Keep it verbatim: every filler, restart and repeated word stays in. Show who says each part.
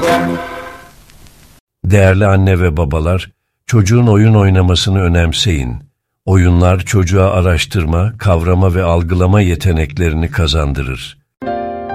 Speaker 1: Değerli anne ve babalar, çocuğun oyun oynamasını önemseyin. Oyunlar çocuğa araştırma, kavrama ve algılama yeteneklerini kazandırır.